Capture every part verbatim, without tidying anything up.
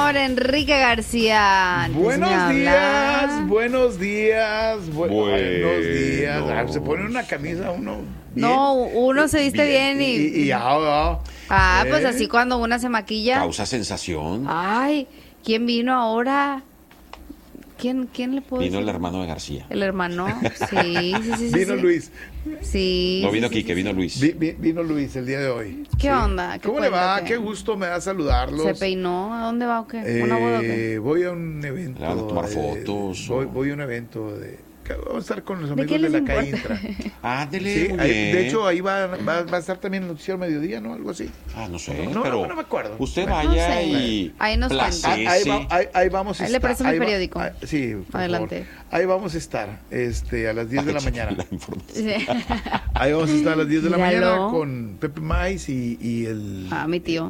señor Enrique García. Buenos días, habla. buenos días, bu- Bueno. buenos días. Ah, se pone una camisa uno bien. No, uno se viste bien, y... Y, y ah, Ah, ¿eh? pues así cuando una se maquilla. Causa sensación. Ay, ¿quién vino ahora? ¿Quién, quién le puedo Vino decir? el hermano de García. El hermano, sí, sí, sí. sí Vino sí. Luis. Sí. No vino sí, sí, Quique, sí, vino sí. Luis. Vi- vi- vino Luis el día de hoy. ¿Qué onda? ¿Qué ¿Cómo le va? cuéntate? Qué gusto me da saludarlos. ¿Se peinó? ¿A dónde va o qué? ¿Una boda o qué? Eh, voy a un evento. ¿Le van a tomar de- fotos Voy, o- voy a un evento de. Vamos a estar con los ¿De amigos qué de, les la importa? Caintra. Ándele, Sí, muy ahí- bien. de hecho, ahí va, va, va a estar también el noticiero mediodía, ¿no? Algo así. Ah, no sé, No, pero no, no me acuerdo. usted Bueno, vaya no sé. y Ahí nos cuenta. Ahí, placece. ahí va- ahí- ahí vamos a Ahí le estar. presto mi Ahí va- periódico. ah, sí, por Adelante. favor. Ahí vamos a estar este, a las diez de la Ay, mañana. la información. Sí. Ahí vamos a estar a las diez de la Míralo. mañana con Pepe Mais y, y el. Ah, mi tío.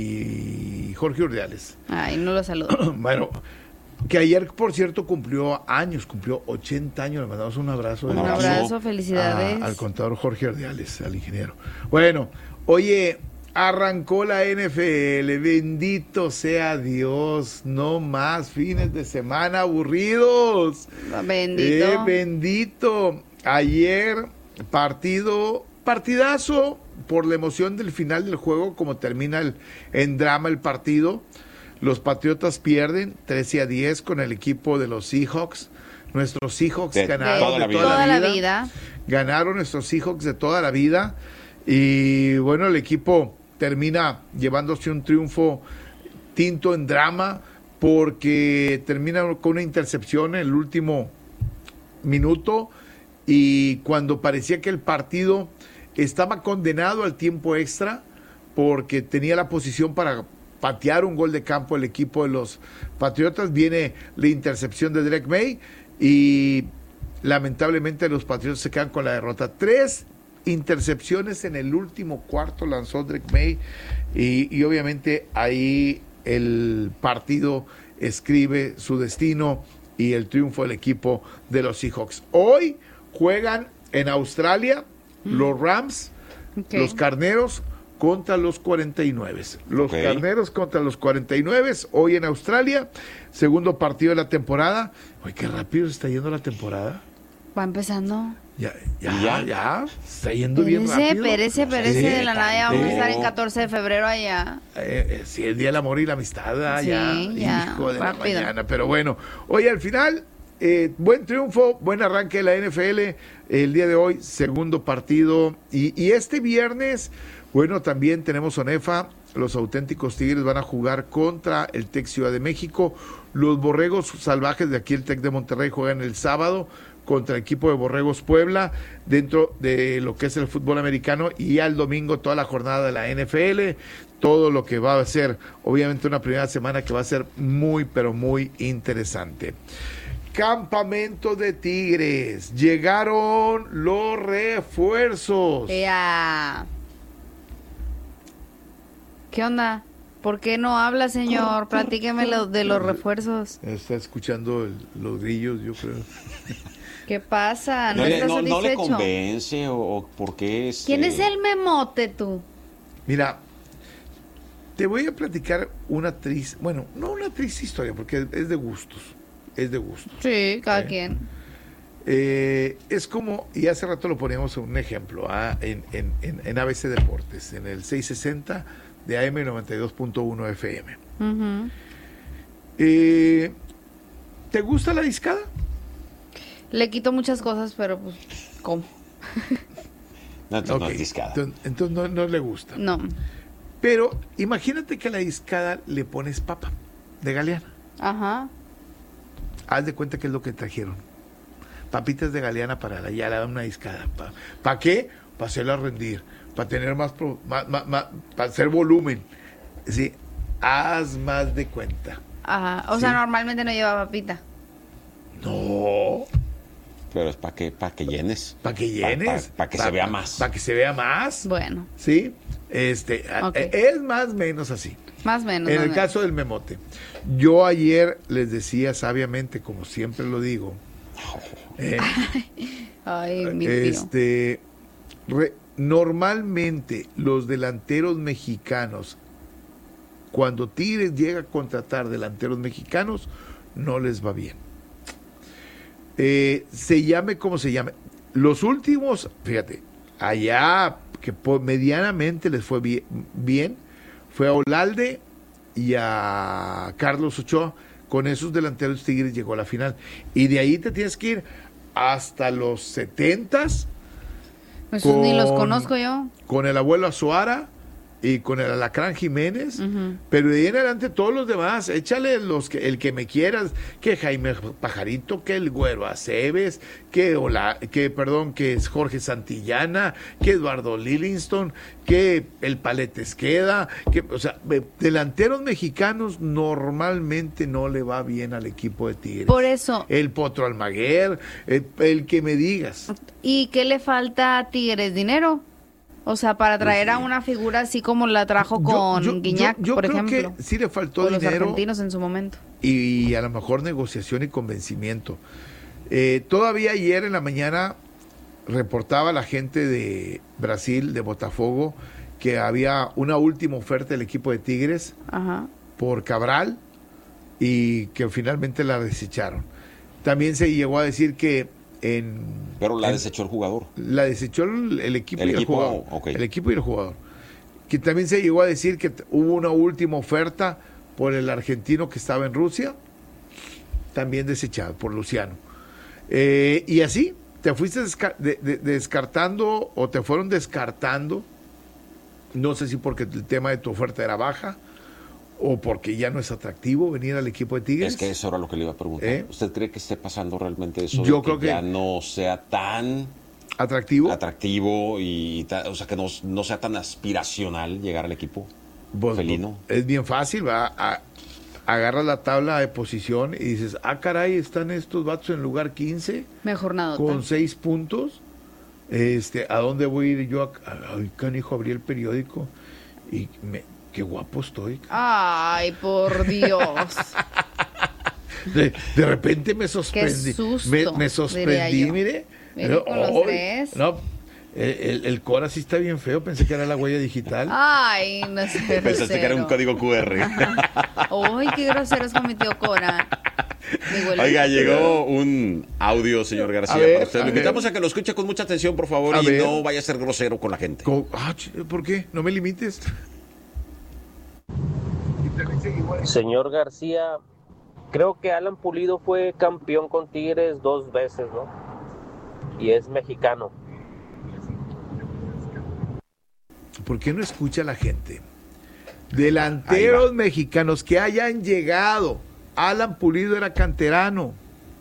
Y, y Jorge Urdiales. Ay, no lo saludo. Bueno, que ayer, por cierto, cumplió años, cumplió ochenta años. Le mandamos un abrazo. Un Un abrazo. abrazo, felicidades. a- al contador Jorge Urdiales, al ingeniero. Bueno, oye, arrancó la N F L. Bendito sea Dios. No más fines de semana aburridos. Bendito. Eh, bendito. Ayer, partido, partidazo por la emoción del final del juego, como termina el, en drama el partido. Los Patriotas pierden trece a diez con el equipo de los Seahawks. Nuestros Seahawks De ganaron toda de la vida. toda, Toda la la vida. vida. Ganaron nuestros Seahawks de toda la vida. Y bueno, el equipo termina llevándose un triunfo tinto en drama porque termina con una intercepción en el último minuto, y cuando parecía que el partido estaba condenado al tiempo extra porque tenía la posición para patear un gol de campo el equipo de los Patriotas, viene la intercepción de Drake May y lamentablemente los Patriotas se quedan con la derrota. Tres intercepciones en el último cuarto lanzó Drake May, y, y obviamente ahí el partido escribe su destino y el triunfo del equipo de los Seahawks. Hoy juegan en Australia los Rams, Ok. los Carneros contra los cuarenta y nueve. Los Ok. Carneros contra los cuarenta y nueve, hoy en Australia, segundo partido de la temporada. Oye, qué rápido se está yendo la temporada. Va empezando. Ya, ya, ¿Y ya, ya? está yendo bien Perece, rápido. perece, perece Sí, de la nada. Ya vamos a estar en no. catorce de febrero allá. Eh, eh, sí, el día del amor y la amistad, ah, Sí, ya, ya, hijo de la rápido. mañana. Pero bueno, oye, al final, eh, buen triunfo, buen arranque de la N F L el día de hoy, segundo partido. Y, y este viernes, bueno, también tenemos ONEFA. Los auténticos Tigres van a jugar contra el Tec Ciudad de México. Los Borregos Salvajes de aquí, el Tec de Monterrey, juegan el sábado contra el equipo de Borregos Puebla dentro de lo que es el fútbol americano, y ya el domingo toda la jornada de la N F L, todo lo que va a ser obviamente una primera semana que va a ser muy pero muy interesante. Campamento de Tigres, llegaron los refuerzos. Ya. ¿Qué onda? ¿Por qué no habla, señor? Platíqueme lo- de los refuerzos. Está escuchando el- los grillos, yo creo. ¿Qué pasa? ¿No, No le, estás no, no le satisfecho? convence o, o por qué es. ¿Quién eh, es el memote, tú? Mira, te voy a platicar una triste, bueno, no una triste historia, porque es de gustos, es de gustos. Sí, cada ¿Eh? quien. Eh, es como, y hace rato lo poníamos un ejemplo, ah, en, en, en, en A B C Deportes, en el seiscientos sesenta de A M noventa y dos punto uno F M. Ujú. Eh, ¿Te gusta la discada? Le quito muchas cosas, pero pues, ¿cómo? No, entonces no Ok, es discada. Entonces, entonces no, no le gusta. No. Pero imagínate que a la discada le pones papa de Galeana. Ajá. Haz de cuenta que es lo que trajeron. Papitas de Galeana para la, ya le dan una discada. ¿Para pa qué? Para hacerla rendir, para tener más, pro, más, más, más para hacer volumen. Sí, haz más de cuenta. Ajá. O Sí. sea, normalmente no lleva papita. No, Pero es para que, para que llenes. para que llenes. Pa- pa- pa que se vea más. Para que se vea más. Bueno, Sí, este, a- Ok. es más o menos así. más o menos. En más el o caso del memote, yo ayer les decía sabiamente, como siempre lo digo, eh, menos. Ay, mi tío. este, re- normalmente los delanteros mexicanos cuando Tigres llega a contratar delanteros mexicanos, no les va bien. Eh, se llame como se llame. Los últimos, fíjate, allá que por, medianamente les fue bien, bien, fue a Olalde y a Carlos Ochoa. Con esos delanteros Tigres llegó a la final. Y de ahí te tienes que ir hasta los setentas. Pues con, ni los conozco yo. Con el abuelo Azuara y con el Alacrán Jiménez, uh-huh. Pero de ahí en adelante todos los demás, échale los que, el que me quieras, que Jaime Pajarito, que el Güero Aceves, que Ola, que perdón, que es Jorge Santillana, que Eduardo Livingston, que el Palete Esqueda, que, o sea, delanteros mexicanos normalmente no le va bien al equipo de Tigres. Por eso. El Potro Almaguer, el, el que me digas. ¿Y qué le falta a Tigres? ¿Dinero? O sea, para traer pues sí. a una figura así como la trajo con yo, yo, Guiñac, yo, yo por creo ejemplo. Que sí le faltó o dinero. Los argentinos en su momento. Y a lo mejor negociación y convencimiento. Eh, todavía ayer en la mañana reportaba la gente de Brasil, de Botafogo, que había una última oferta del equipo de Tigres Ajá. por Cabral y que finalmente la desecharon. También se llegó a decir que En, pero la en, desechó el jugador. La desechó el, el equipo el y equipo, el jugador. Okay. El equipo y el jugador. Que también se llegó a decir que t- hubo una última oferta por el argentino que estaba en Rusia, también desechado por Luciano. Eh, y así, te fuiste desca- de, de, descartando o te fueron descartando, no sé si porque el tema de tu oferta era baja, o porque ya no es atractivo venir al equipo de Tigres. Es que eso era lo que le iba a preguntar. ¿Eh? ¿Usted cree que esté pasando realmente eso? Yo de creo que, que ya no sea tan atractivo. Atractivo y ta, o sea que no, no sea tan aspiracional llegar al equipo pues, felino. Es bien fácil, va. A, agarras la tabla de posición y dices, ah, caray, están estos vatos en lugar quince. Mejor nada. Con seis puntos. Este, ¿a dónde voy a ir yo? Ay, canijo, abrí el periódico y me... Qué guapo estoy. Ay, por Dios. De, de repente me sorprendí. Qué susto, me, me sorprendí, mire. Pero, con los oh, tres. No, el, el Cora sí está bien feo. Pensé que era la huella digital. Ay, no sé. Pensaste que era un código cu erre. Ay, qué grosero es con mi tío Cora. Oiga, llegó un audio, señor García, ver, para usted. Lo invitamos ver. a que lo escuche con mucha atención, por favor, a y ver. no vaya a ser grosero con la gente. Con, ah, ¿por qué? No me limites. Señor García, creo que Alan Pulido fue campeón con Tigres dos veces, ¿no? Y es mexicano. ¿Por qué no escucha la gente? Delanteros mexicanos que hayan llegado. Alan Pulido era canterano.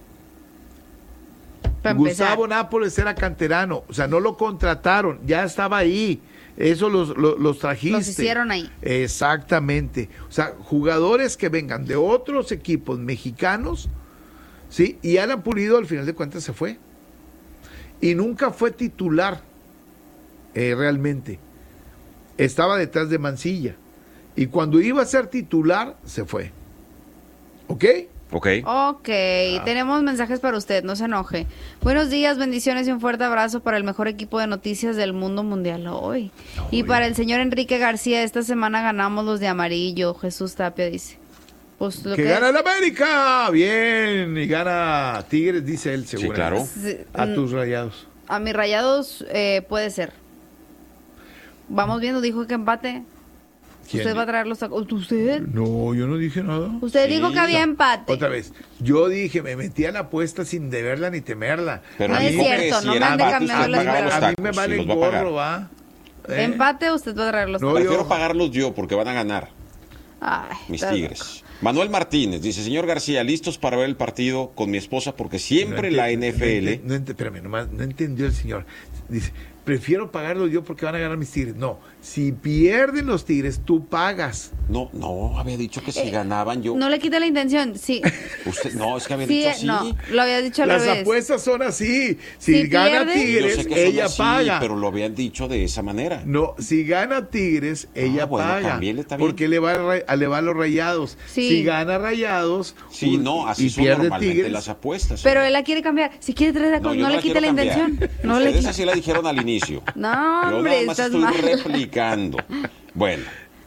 Gustavo Nápoles era canterano. O sea, no lo contrataron, ya estaba ahí. Eso los, los, los trajiste. Los hicieron ahí. Exactamente. O sea, jugadores que vengan de otros equipos mexicanos, ¿sí? Y Alan Pulido al final de cuentas se fue. Y nunca fue titular, eh, realmente. Estaba detrás de Mancilla. Y cuando iba a ser titular, se fue. ¿Ok? Ok. Ok, ah. Tenemos mensajes para usted, no se enoje. Buenos días, bendiciones y un fuerte abrazo para el mejor equipo de noticias del mundo mundial hoy. Oh, y para el señor Enrique García, esta semana ganamos los de amarillo. Jesús Tapia dice. Pues lo que, que gana el América, bien, y gana Tigres, dice él, seguro. Sí, claro. A tus Rayados. A mis Rayados eh, puede ser. Vamos viendo, dijo que empate. ¿Quién? ¿Usted va a traer los tacos? ¿Usted? No, yo no dije nada. Usted sí. dijo que había empate. Otra vez, yo dije, me metí a la apuesta sin deberla ni temerla. Pero no es cierto, si no me ande cambiando las palabras. A mí me vale el gorro, va. ¿Eh? Empate, usted va a traer los no, tacos. Prefiero yo... pagarlos yo porque van a ganar. Ay, mis Tigres. Loco. Manuel Martínez dice, señor García, listos para ver el partido con mi esposa porque siempre no la N F L... No, ent- espérame, nomás, no entendió el señor. Dice, prefiero pagarlo yo porque van a ganar mis Tigres. No, si pierden los Tigres, tú pagas. No, no, había dicho que si eh, ganaban yo... No le quita la intención, sí. Usted, no, es que había sí, dicho así. No, lo había dicho al Las revés. Las apuestas son así. Si, si gana pierde, Tigres, ella así, paga. Pero lo habían dicho de esa manera. No, si gana Tigres, ella ah, bueno, paga. También está bien. Porque le va, a, le va a los Rayados. Sí. Si gana Rayados... Sí, no, así y son pierde normalmente Tigres. las apuestas. Pero ¿sí? Él la quiere cambiar. Si quiere traer tacos, no, no, no le quite la cambiar. intención. No Ustedes le así la dijeron al inicio. No, yo hombre, nada más estás estoy mal. replicando. Bueno,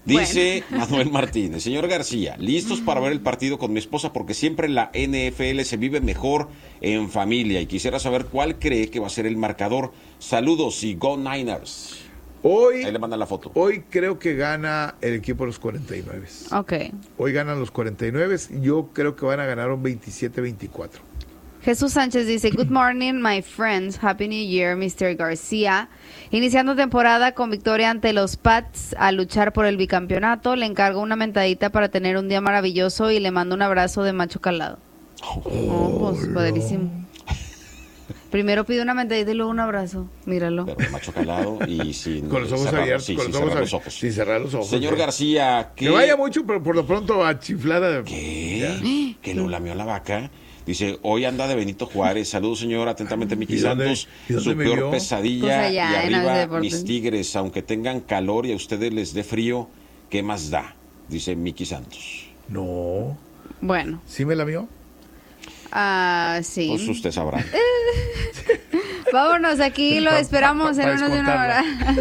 Dice bueno. Manuel Martínez, señor García, listos para ver el partido con mi esposa porque siempre la N F L se vive mejor en familia y quisiera saber cuál cree que va a ser el marcador. Saludos y Go Niners. Hoy, Ahí le mandan la foto. Hoy creo que gana el equipo de los cuarenta y nueve. Ok. Hoy ganan los cuarenta y nueve. Yo creo que van a ganar un veintisiete veinticuatro. Jesús Sánchez dice, good morning, my friends. Happy New Year, mister García. Iniciando temporada con victoria ante los Pats a luchar por el bicampeonato. Le encargo una mentadita para tener un día maravilloso y le mando un abrazo de macho calado. Oh, oh pues, padrísimo. Primero pide una mentadita y luego un abrazo. Míralo. Pero macho calado y sin con los ojos cerrar, abiertos, sí, con sin los ojos cerrar ab- los ojos. Sin cerrar los ojos. Señor ¿eh? García, ¿qué? Que vaya mucho, pero por lo pronto a chiflada. ¿Qué? Ya. ¿Que lo lamió la vaca? Dice, hoy anda de Benito Juárez. Saludos, señor. Atentamente, Miki Santos. Su peor vio? pesadilla. Pues allá, y arriba, mis tigres, aunque tengan calor y a ustedes les dé frío, ¿qué más da? Dice Miki Santos. No. Bueno. ¿Sí me lamió? Ah, uh, sí. Pues usted sabrá. Vámonos, aquí lo esperamos pa, pa, pa, en menos de una hora.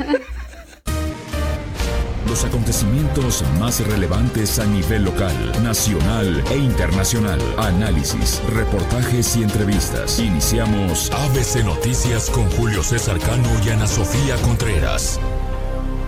Los acontecimientos más relevantes a nivel local, nacional e internacional. Análisis, reportajes y entrevistas. Iniciamos A B C Noticias con Julio César Cano y Ana Sofía Contreras.